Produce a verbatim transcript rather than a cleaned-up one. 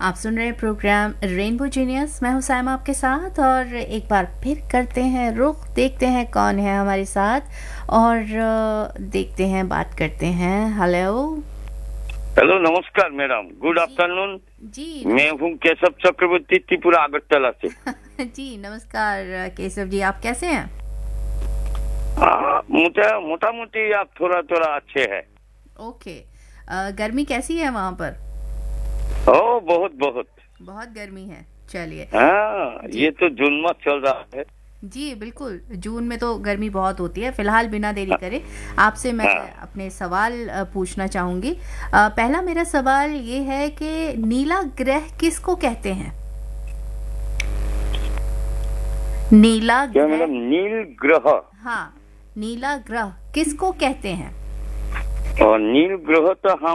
आप सुन रहे हैं प्रोग्राम रेनबो जीनियस। मैं हूं साइमा आपके साथ और एक बार फिर करते हैं रुख, देखते हैं कौन है हमारे साथ और देखते हैं, बात करते हैं। हेलो हेलो, नमस्कार मैडम, गुड आफ्टरनून जी। मैं हूँ केशव चक्रवर्ती, त्रिपुरा अगरतला से। जी नमस्कार केशव जी, आप कैसे हैं? मुझे मोटा मोटी आप थोड़ा थोड़ा अच्छे हैं। ओके। आ, गर्मी कैसी है वहाँ पर? ओ बहुत बहुत बहुत गर्मी है। चलिए, हाँ, ये तो जून माह चल रहा है। जी बिल्कुल, जून में तो गर्मी बहुत होती है। फिलहाल बिना देरी करे आपसे मैं हाँ। अपने सवाल पूछना चाहूंगी। पहला मेरा सवाल ये है कि नीला ग्रह किसको कहते हैं? नीला क्या ग्रह? मैडम? नील ग्रह? हाँ, नीला ग्रह किसको कहते हैं? और नील ग्रह तो हम